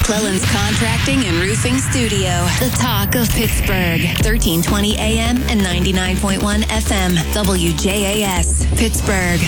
McClellan's Contracting and Roofing Studio. The talk of Pittsburgh. 1320 AM and 99.1 FM. WJAS. Pittsburgh.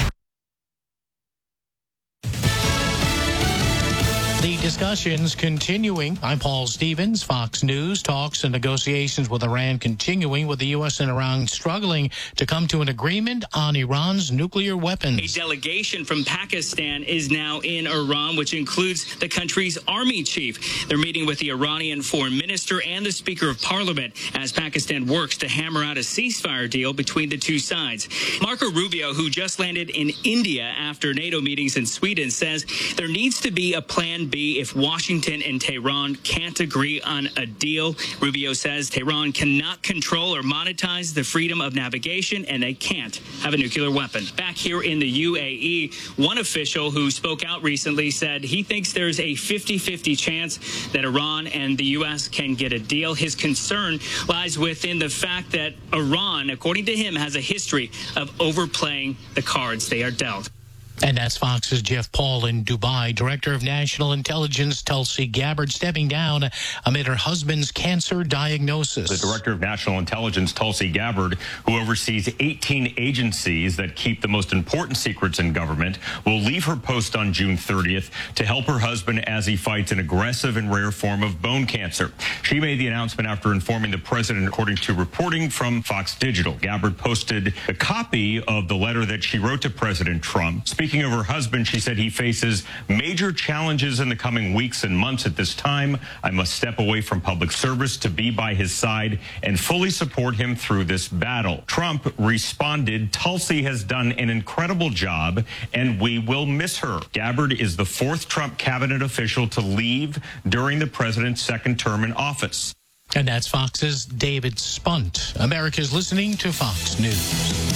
The discussions continuing. I'm Paul Stevens, Fox News. Talks and negotiations with Iran continuing, with the U.S. and Iran struggling to come to an agreement on Iran's nuclear weapons. A delegation from Pakistan is now in Iran, which includes the country's army chief. They're meeting with the Iranian foreign minister and the Speaker of Parliament as Pakistan works to hammer out a ceasefire deal between the two sides. Marco Rubio, who just landed in India after NATO meetings in Sweden, says there needs to be a plan B if Washington and Tehran can't agree on a deal. Rubio says Tehran cannot control or monetize the freedom of navigation, and they can't have a nuclear weapon. Back here in the UAE, one official who spoke out recently said he thinks there's a 50-50 chance that Iran and the U.S. can get a deal. His concern lies within the fact that Iran, according to him, has a history of overplaying the cards they are dealt. And that's Fox's Jeff Paul in Dubai. Director of National Intelligence Tulsi Gabbard stepping down amid her husband's cancer diagnosis. The Director of National Intelligence, Tulsi Gabbard, who oversees 18 agencies that keep the most important secrets in government, will leave her post on June 30th to help her husband as he fights an aggressive and rare form of bone cancer. She made the announcement after informing the president, according to reporting from Fox Digital. Gabbard posted a copy of the letter that she wrote to President Trump. Speaking of her husband, she said he faces major challenges in the coming weeks and months. At this time, I must step away from public service to be by his side and fully support him through this battle. Trump responded, Tulsi has done an incredible job and we will miss her. Gabbard is the fourth Trump cabinet official to leave during the president's second term in office. And that's Fox's David Spunt. America's listening to Fox News.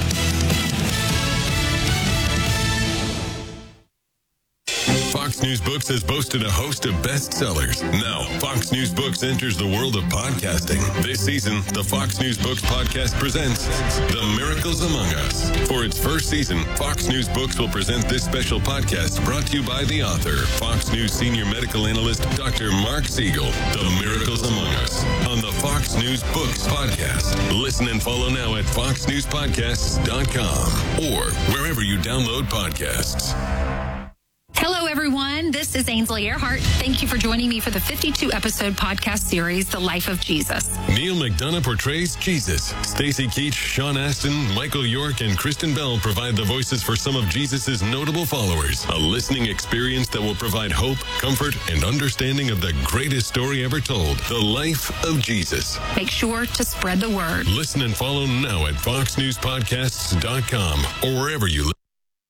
Fox News Books has boasted a host of bestsellers. Now, Fox News Books enters the world of podcasting. This season, the Fox News Books podcast presents The Miracles Among Us. For its first season, Fox News Books will present this special podcast brought to you by the author, Fox News senior medical analyst, Dr. Mark Siegel. The Miracles Among Us on the Fox News Books podcast. Listen and follow now at foxnewspodcasts.com or wherever you download podcasts. Hello, everyone. This is Ainsley Earhart. Thank you for joining me for the 52-episode podcast series, The Life of Jesus. Neil McDonough portrays Jesus. Stacey Keach, Sean Astin, Michael York, and Kristen Bell provide the voices for some of Jesus' notable followers. A listening experience that will provide hope, comfort, and understanding of the greatest story ever told, The Life of Jesus. Make sure to spread the word. Listen and follow now at foxnewspodcasts.com or wherever you listen.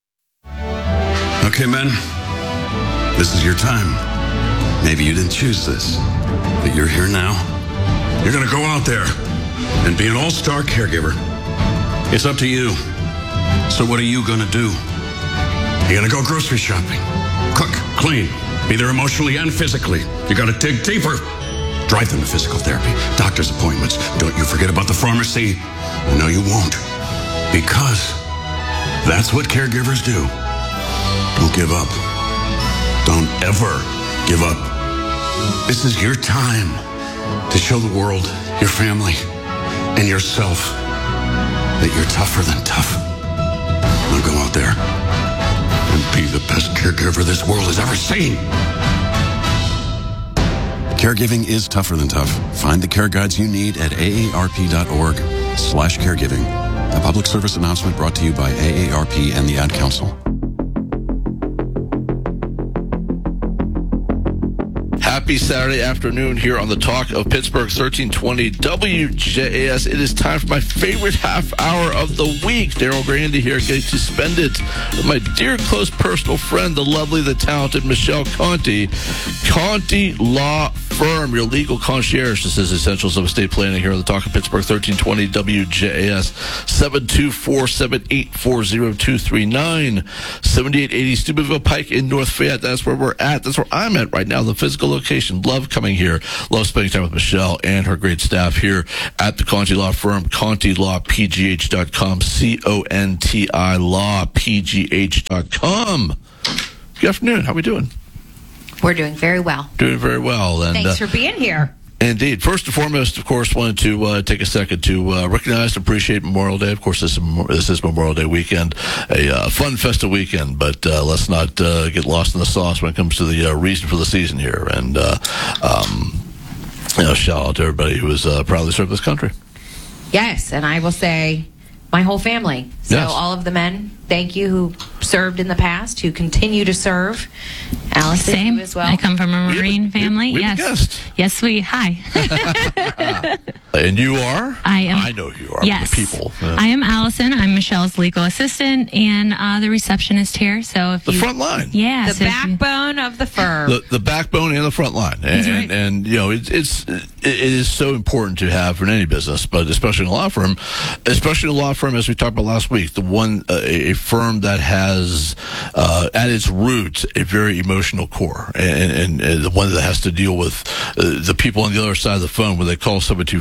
Okay, men, this is your time. Maybe you didn't choose this, but you're here now. You're going to go out there and be an all-star caregiver. It's up to you. So what are you going to do? You're going to go grocery shopping, cook, clean, be there emotionally and physically. You got to dig deeper. Drive them to physical therapy, doctor's appointments. Don't you forget about the pharmacy. No, you won't. Because that's what caregivers do. Don't give up. Don't ever give up. This is your time to show the world, your family, and yourself that you're tougher than tough. Now go out there and be the best caregiver this world has ever seen. Caregiving is tougher than tough. Find the care guides you need at aarp.org/caregiving. A public service announcement brought to you by AARP and the Ad Council. Happy Saturday afternoon here on the Talk of Pittsburgh, 1320 WJAS. It is time for my favorite half hour of the week. Daryl Grandy here, getting to spend it with my dear, close personal friend, the lovely, the talented Michelle Conti. Conti Law Firm, your legal concierge. This is Essentials of Estate Planning here on the Talk of Pittsburgh, 1320 WJAS, 724-784-0239, 7880 Steubenville Pike in North Fayette. That's where we're at. That's where I'm at right now, the physical location. Love coming here. Love spending time with Michelle and her great staff here at the Conti Law Firm, ContiLawPGH.com, CONTI LawPGH.com. Good afternoon. How we doing? We're doing very well. Doing very well. And thanks for being here. Indeed. First and foremost, of course, wanted to take a second to recognize and appreciate Memorial Day. Of course, this is Memorial Day weekend, a fun, festive weekend, but let's not get lost in the sauce when it comes to the reason for the season here. And, shout out to everybody who has proudly served this country. Yes, and I will say my whole family. So all of the men, thank you, who served in the past, who continue to serve. Allison, Same. You as well. I come from a Marine family. We have a guest. Yes, hi. And you are? I know who you are. Yes. The people. I am Allison. I'm Michelle's legal assistant and the receptionist here. So if the front line. Yeah. The backbone of the firm. The backbone and the front line. And it is so important to have in any business, but especially in a law firm, as we talked about last week, a firm that has at its roots a very emotional core, and the one that has to deal with the people on the other side of the phone when they call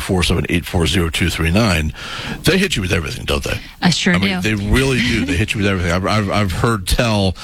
724-784-0239. They hit you with everything, don't they? I sure do. They really do. They hit you with everything. I've heard tell,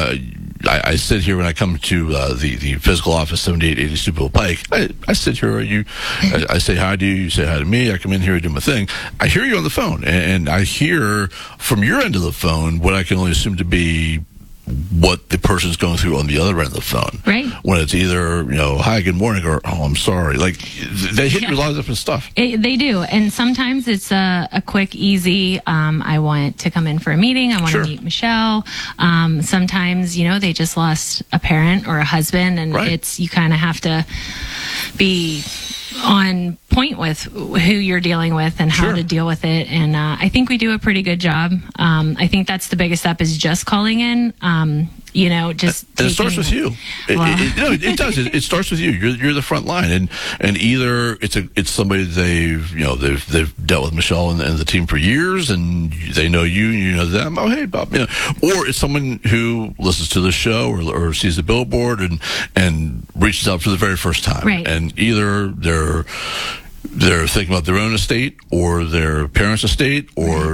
I sit here when I come to the physical office, 7880 Steubenville Pike. I sit here. I say hi to you. You say hi to me. I come in here and do my thing. I hear you on the phone, and I hear from your end of the phone what I can only assume to be what the person's going through on the other end of the phone. Right. When it's either, hi, good morning, or, oh, I'm sorry. Like, they hit you with a lot of different stuff. They do. And sometimes it's a quick, easy, I want to come in for a meeting. I want to meet Michelle. Sometimes, they just lost a parent or a husband, and you kind of have to be on point with who you're dealing with and how to deal with it. And I think we do a pretty good job. I think that's the biggest step, is just calling in. Just and it starts with you. It does. It starts with you. You're the front line, and either it's somebody they've dealt with Michelle and the team for years, and they know you, and you know them. Oh, hey, Bob. Or it's someone who listens to the show or sees the billboard and reaches out for the very first time. Right. And either they're thinking about their own estate or their parents' estate, or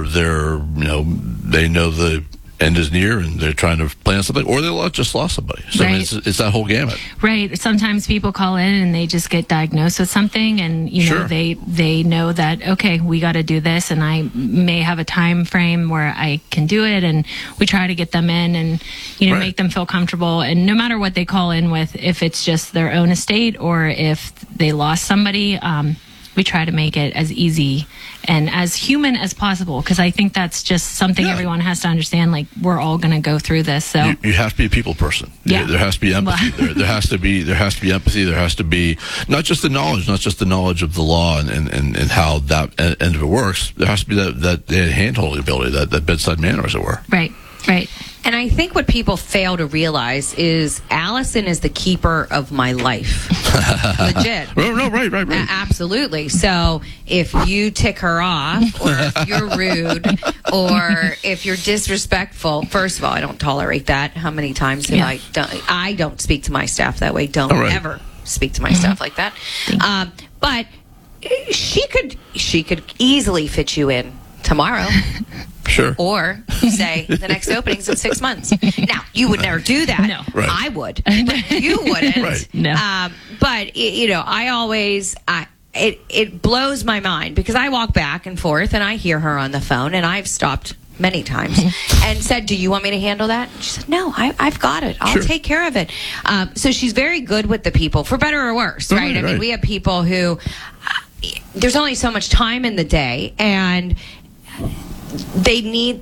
they know the end is near and they're trying to plan something, or they just lost somebody. So it's that whole gamut. Right. Sometimes people call in and they just get diagnosed with something, and they know that, okay, we got to do this, and I may have a time frame where I can do it, and we try to get them in and make them feel comfortable. And no matter what they call in with, if it's just their own estate or if they lost somebody, we try to make it as easy and as human as possible, because I think that's just something everyone has to understand. Like, we're all going to go through this. So you have to be a people person. Yeah. There has to be empathy. There has to be empathy. There has to be not just the knowledge of the law and how that end of it works. There has to be that hand-holding ability, that bedside manner, as it were. Right. And I think what people fail to realize is Allison is the keeper of my life. Legit. No, right. Absolutely. So if you tick her off, or if you're rude, or if you're disrespectful, first of all, I don't tolerate that. How many times have I done? I don't speak to my staff that way. Don't ever speak to my staff like that. But she could easily fit you in tomorrow. Sure. Or say the next opening's in 6 months. Now, you would never do that. No. Right. I would. But you wouldn't. Right. No. But, I always... It blows my mind, because I walk back and forth and I hear her on the phone, and I've stopped many times and said, do you want me to handle that? And she said, no, I've got it. I'll take care of it. So she's very good with the people, for better or worse, right? I mean, we have people who... there's only so much time in the day, and they need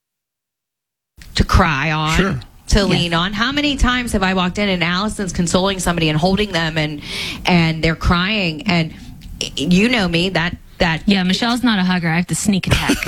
to cry on, to lean on. How many times have I walked in and Allison's consoling somebody and holding them, and they're crying, and you know me, that Michelle's not a hugger. I have to sneak attack.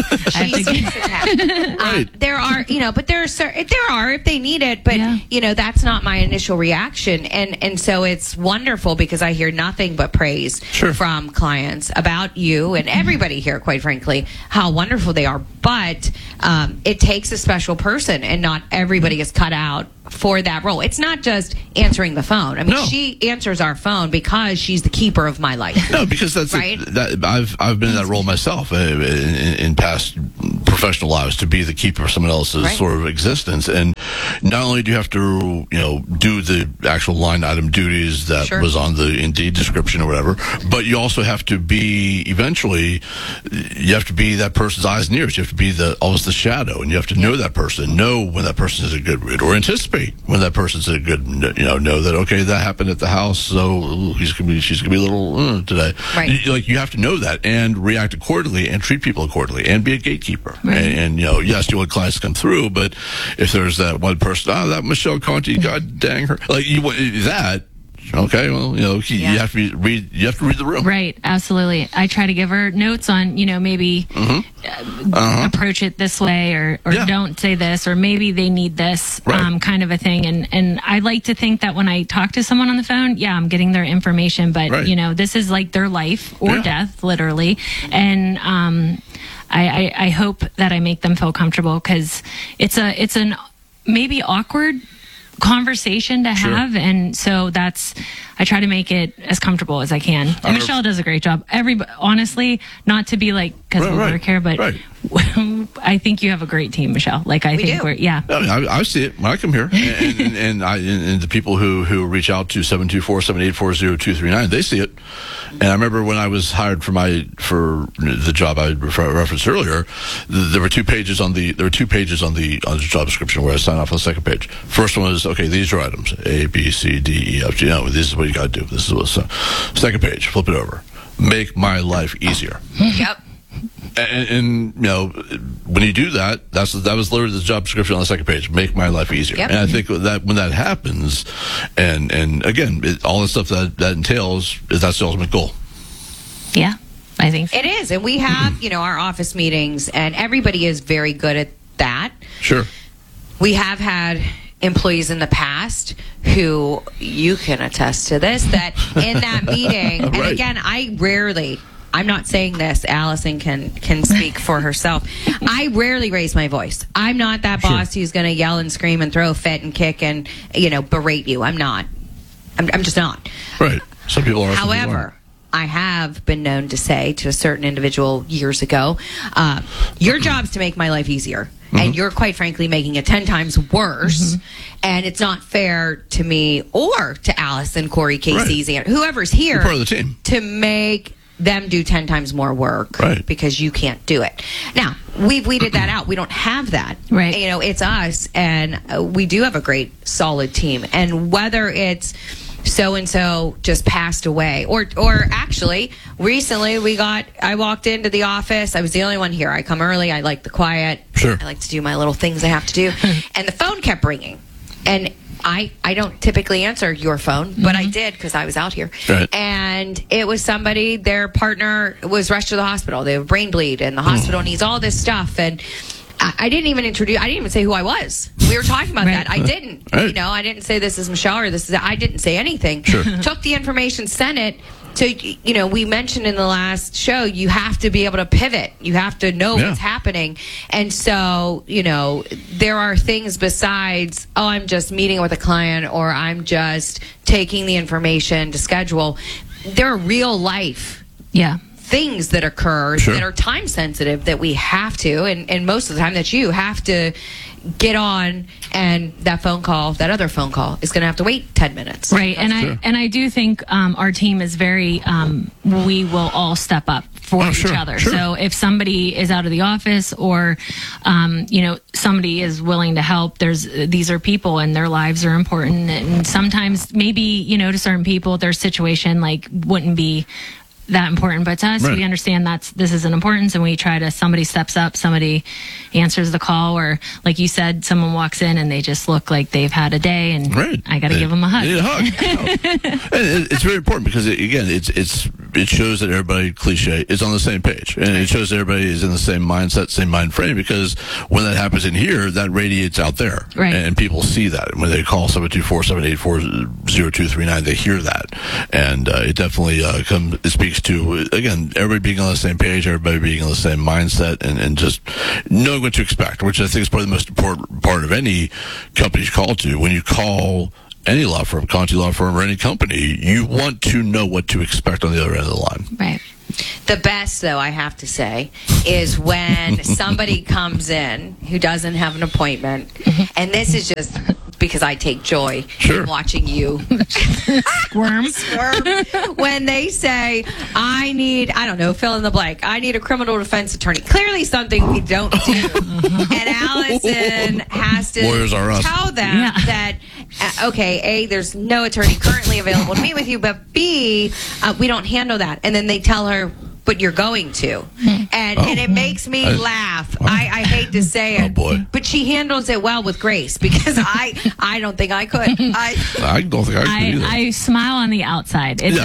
There are, but there are if they need it, but that's not my initial reaction, and so it's wonderful, because I hear nothing but praise from clients about you and everybody here, quite frankly, how wonderful they are. But it takes a special person, and not everybody is cut out for that role. It's not just answering the phone. I mean, she answers our phone because she's the keeper of my life. No, because that's right. I've been in that role myself in past professional lives, to be the keeper of someone else's sort of existence. And not only do you have to, do the actual line item duties that was on the Indeed description or whatever, but you also have to be, eventually, you have to be that person's eyes and ears. You have to be almost the shadow, and you have to know that person, know when that person is a good read, or anticipate when that person's a good, know that, okay, that happened at the house, so she's gonna be a little today. Right. You have to know that and react accordingly and treat people accordingly and be a gatekeeper. Right. And yes, you want clients to come through, but if there's that one person, that Michelle Conti, God dang her, you want that. Okay, well, you have to read the room. Right, absolutely. I try to give her notes on, maybe approach it this way, or don't say this, or maybe they need this, kind of a thing. And I like to think that when I talk to someone on the phone, I'm getting their information, but this is like their life or death, literally. And I hope that I make them feel comfortable, because it's an maybe awkward conversation to have, and so I try to make it as comfortable as I can. And Michelle does a great job. Honestly, not to be like because we work here, but I think you have a great team, Michelle. I think we're I see it when I come here, and the people who reach out to 724-784-0239, they see it. And I remember when I was hired for the job I referenced earlier, there were 2 pages on the job description where I signed off on the second page. First one was, okay, these are items A, B, C, D, E, F, G. This is what you got to do. This is what's second page. Flip it over. Make my life easier. Yep. And when you do that, that was literally the job description on the second page. Make my life easier. Yep. And I think that when that happens, and again, all the stuff that entails, that's the ultimate goal. Yeah, I think so. It is, and we have our office meetings, and everybody is very good at that. Sure. We have had employees in the past who, you can attest to this, that in that meeting, and again, I'm not saying this, Allison can speak for herself. I rarely raise my voice. I'm not that boss who's going to yell and scream and throw a fit and kick and, berate you. I'm not. I'm just not. Right. Some people are. However, I have been known to say to a certain individual years ago, your job's to make my life easier. And you're, quite frankly, making it 10 times worse. And it's not fair to me or to Allison, Corey, Casey, whoever's here. You're part of the team. To make them do 10 times more work because you can't do it. Now, we've weeded that out. We don't have that. Right. It's us, and we do have a great, solid team. And whether it's so-and-so just passed away, or actually, recently I walked into the office. I was the only one here. I come early. I like the quiet. Sure. I like to do my little things I have to do. And the phone kept ringing. And I don't typically answer your phone, but I did because I was out here. Right. And it was somebody, their partner was rushed to the hospital. They have a brain bleed, and the hospital needs all this stuff. And I didn't even say who I was. We were talking about that. I didn't. Right. I didn't say this is Michelle or this is. I didn't say anything. Sure. Took the information, sent it. So, we mentioned in the last show, you have to be able to pivot. You have to know what's happening. And so, there are things besides, I'm just meeting with a client or I'm just taking the information to schedule. There are real life things that occur that are time sensitive that we have to, and most of the time that you have to get on, and that other phone call is going to have to wait 10 minutes. Right. And I do think our team is very, we will all step up for each other. Sure. So if somebody is out of the office or, somebody is willing to help, these are people and their lives are important. And sometimes maybe, to certain people, their situation wouldn't be that important, but to us, we understand this is an importance, and we try to, somebody steps up, somebody answers the call, or like you said, someone walks in and they just look like they've had a day, and I got to give them a hug. And it's very important because it shows that everybody, cliche, is on the same page, and it shows that everybody is in the same mindset, same mind frame, because when that happens in here, that radiates out there, and people see that. When they call 724-784-0239, they hear that, and it definitely it speaks to, again, everybody being on the same page, everybody being on the same mindset, and just knowing what to expect, which I think is probably the most important part of any company's call to. When you call any law firm, Conti Law Firm, or any company, you want to know what to expect on the other end of the line. Right. The best, though, I have to say, is when somebody comes in who doesn't have an appointment, and this is just because I take joy in watching you squirm. When they say, I need, I don't know, fill in the blank, I need a criminal defense attorney. Clearly something we don't do. And Allison has to tell them that, okay, A, there's no attorney currently available to meet with you, but B, we don't handle that. And then they tell her, but you're going to. And it makes me laugh. I hate to say it. But she handles it well with grace, because I don't think I could. I don't think I could either. I smile on the outside. It's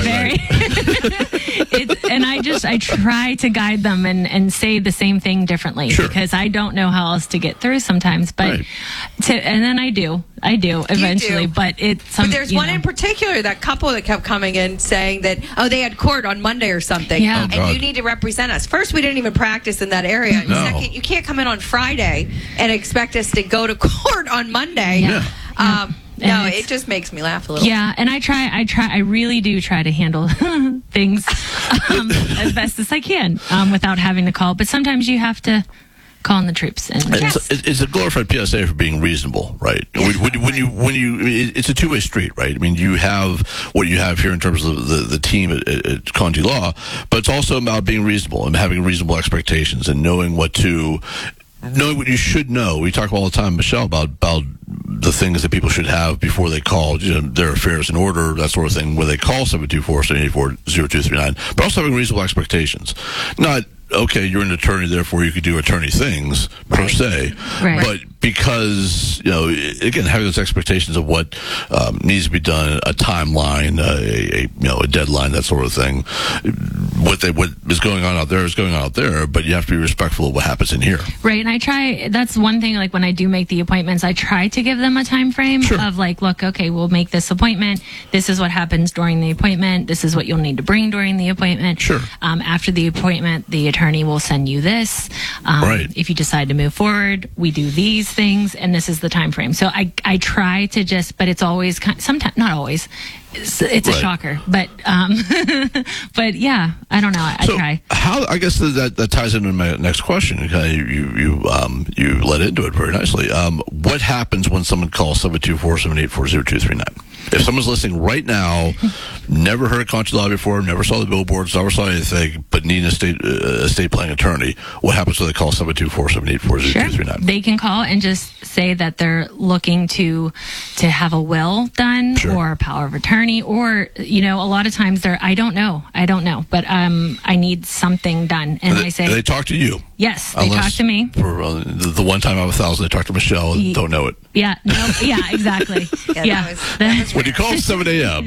and I try to guide them and say the same thing differently, because I don't know how else to get through sometimes. But and then I do eventually. But but there's one in particular, that couple that kept coming in saying that they had court on Monday or something, and you need to represent us. First, we didn't even practice in that area. And second, you can't come in on Friday and expect us to go to court on Monday. No, it just makes me laugh a little. Yeah, and I really do try to handle things as best as I can without having to call. But sometimes you have to call in the troops. And it's a glorified PSA for being reasonable, right? When you, it's a two-way street, right? I mean, you have what you have here in terms of the team at Conti Law, but it's also about being reasonable and having reasonable expectations and knowing what you should know. We talk all the time, Michelle, about the things that people should have before they call, their affairs in order, that sort of thing, where they call 724-784-0239, but also having reasonable expectations. Not, okay, you're an attorney, therefore you could do attorney things, per se. Right. But because, again, having those expectations of what needs to be done, a timeline, a deadline, that sort of thing. What is going on out there is going on out there, but you have to be respectful of what happens in here. Right, and that's one thing, like when I do make the appointments, I try to give them a time frame of like, look, okay, we'll make this appointment. This is what happens during the appointment. This is what you'll need to bring during the appointment. After the appointment, the attorney will send you this. If you decide to move forward, we do these things, and this is the time frame. So I try to just, but it's always sometimes, not always. It's a shocker, but yeah, I don't know. I try. How, I guess that ties into my next question. Okay, you led into it very nicely. What happens when someone calls 724-784-0239? If someone's listening right now, never heard of Conti Law before, never saw the billboards, never saw anything, but need an estate planning attorney, what happens when they call 724-784-0239? They can call and just say that they're looking to have a will done or a power of attorney, or a lot of times I don't know, but I need something done, and I say they talk to you. Yes, they talk to me. For the one time out of 1,000, they talk to Michelle and don't know it. Yeah, no, yeah, exactly. That was when you call 7 a.m.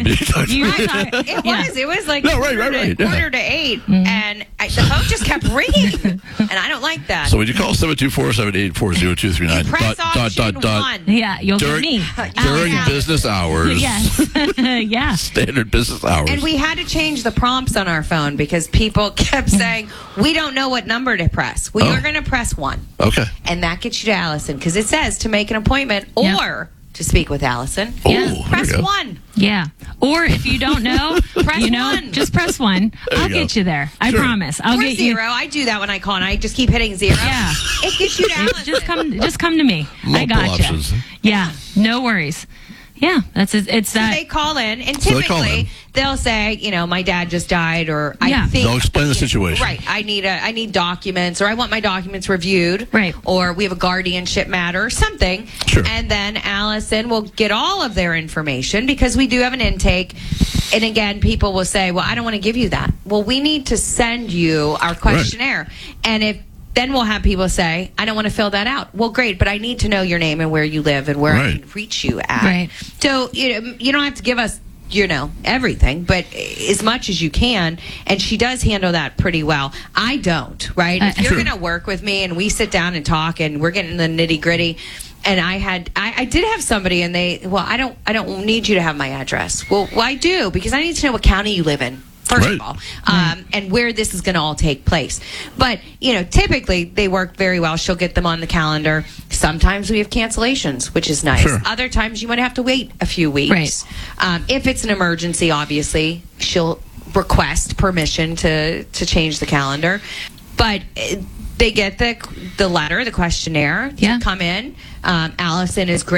It was like quarter to 8, and the phone just kept ringing, and I don't like that. So when you call 724-784-0239, press option 1. Yeah, you'll get me. During business hours. Yes. Yeah. Standard business hours. And we had to change the prompts on our phone because people kept saying, we don't know what number to press. Well, you're going to press 1. Okay. And that gets you to Allison, because it says to make an appointment or to speak with Allison. Press 1. Yeah. Or if you don't know, press 1. Just press 1. I'll get you there. I promise. I'll get 0. I do that when I call, and I just keep hitting 0. Yeah. It gets you to Allison. Just come to me. I got you. Yeah. No worries. Yeah, that's it. It's that. So they call in, and typically they'll say, my dad just died, or I think they'll explain the situation. Right. I need documents, or I want my documents reviewed. Right. Or we have a guardianship matter or something. Sure. And then Allison will get all of their information, because we do have an intake. And again, people will say, well, I don't want to give you that. Well, we need to send you our questionnaire. And then we'll have people say, I don't want to fill that out. Well, great, but I need to know your name and where you live and where I can reach you at. Right. So, you don't have to give us, everything, but as much as you can. And she does handle that pretty well. I don't, right? If you're going to work with me and we sit down and talk and we're getting the nitty gritty, and I did have somebody, and I don't need you to have my address. Well, I do, because I need to know what county you live in. first of all, and where this is going to all take place. But, typically they work very well. She'll get them on the calendar. Sometimes we have cancellations, which is nice. Sure. Other times you might have to wait a few weeks. Right. If it's an emergency, obviously, she'll request permission to change the calendar. But they get the letter, the questionnaire to come in. Allison is great.